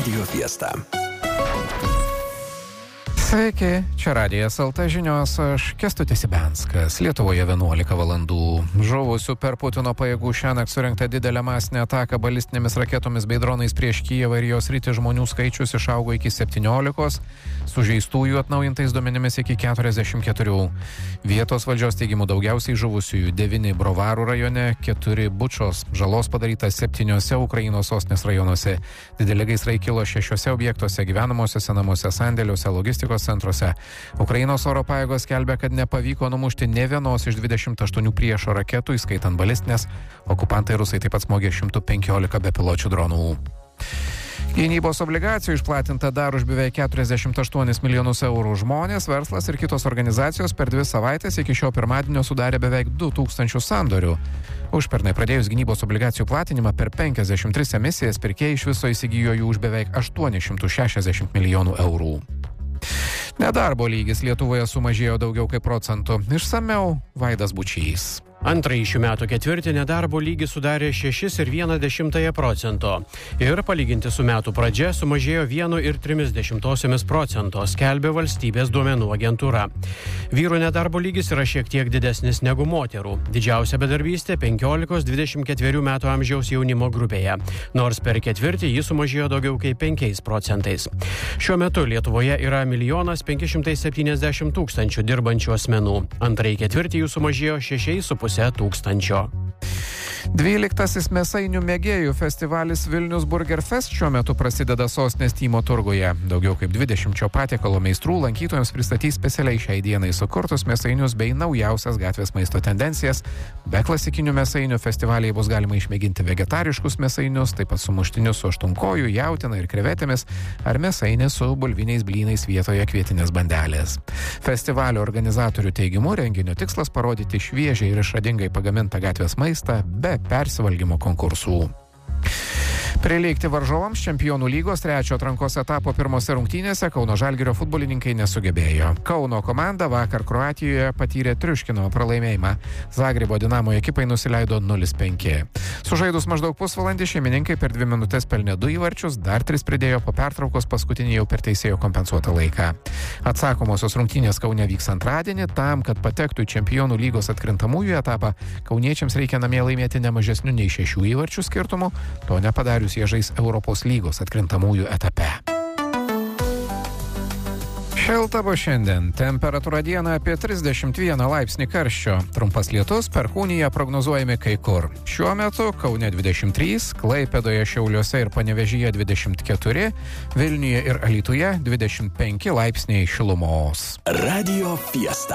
Radio Fiesta. Sveiki, čia Radijas LT žinios, aš Kęstutis Ibenskas. Lietuvoje 11 valandų. Žuvusių per Putino pajėgų šiąnakt surengta didelė masinė ataka balistinėmis raketomis bei dronais prieš Kijevą ir jos rytį žmonių skaičius išaugo iki 17, sužeistųjų atnaujintais duomenimis iki 44. Vietos valdžios teigimu daugiausiai žuvusiųjų 9 Brovarų rajone, 4 Bučos, žalos padaryta 7 Ukrainos sostinės rajonuose. Dideli gaisrai kilo 6 objektuose, gyvenamosiuose namuose, sandėliuose, logistikos centruose. Ukrainos oro pajėgos skelbia, kad nepavyko numušti nė vienos iš 28 priešo raketų, įskaitant balistinės. Okupantai rusai taip pat smogė 115 bepiločių dronų. Gynybos obligacijų išplatinta dar už beveik 48 milijonus eurų. Žmonės, verslas ir kitos organizacijos per 2 savaitės iki šio pirmadienio sudarė beveik 2000 sandorių. Užpernai pradėjus gynybos obligacijų platinimą per 53 emisijas pirkėjai iš viso įsigijo jų už beveik 860 milijonų eurų. Nedarbo lygis Lietuvoje sumažėjo daugiau kaip procentų. Išsamiau Vaidas Bučys. Antrąjį šių metų ketvirtį nedarbo lygis sudarė 6,1%. Ir palyginti su metų pradžia sumažėjo 1,3%, skelbė valstybės duomenų agentūra. Vyrų nedarbo lygis yra šiek tiek didesnis negu moterų. Didžiausia bedarbystė 15-24 metų amžiaus jaunimo grupėje, nors per ketvirtį jis sumažėjo daugiau kaip 5%. Šiuo metu Lietuvoje yra 1 570 000 dirbančių asmenų. Antrąjį ketvirtį jų sumažėjo 6,5 tūkstančio. 12. mėsainių mėgėjų festivalis Vilnius Burger Fest šiuo metu prasideda sostinės Tymo turguje. Daugiau kaip 20 patiekalo meistrų lankytojams pristatys specialiai šiai dienai sukurtus mėsainius bei naujausias gatvės maisto tendencijas. Be klasikinių mėsainių festivalyje bus galima išmėginti vegetariškus mėsainius, taip pat sumuštinius su aštunkojų, jautina ir krevetėmis, ar mėsainį su bulviniais blynais vietoje kvietinės bandelės. Festivalio organizatorių teigimu renginio tikslas parodyti šviežiai ir išradingai pagamintą gatvės maistą be persivalgymo konkursų. Prilygti varžovams Čempionų lygos 3 atrankos etapo pirmose rungtynėse Kauno Žalgirio futbolininkai nesugebėjo. Kauno komanda vakar Kroatijoje patyrė triuškino pralaimėjimą. Zagrebo Dinamo ekipai nusileido 0-5. Sužaidus maždaug pusvalandį šeimininkai per 2 minutės pelnė 2 įvarčius, dar 3 pridėjo po pertraukos, paskutinį jau per teisėjo kompensuotą laiką. Atsakomosios rungtynės Kaune vyks antradienį. Tam, kad patektų į Čempionų lygos atkrintamųjų etapą, kauniečiams reikia namie laimėti ne mažesniu nei 6 įvarčių skirtumu. To nepadarius jie žais Europos lygos atkrintamųjų etape. Šilta bus šiandien. Temperatūra dieną apie 31 laipsnį karščio. Trumpas lietus, perkūnija prognozuojami kai kur. Šiuo metu Kaune 23, Klaipėdoje, Šiauliuose ir Panevėžyje 24, Vilniuje ir Alytuje 25 laipsniai šilumos. Radio Fiesta.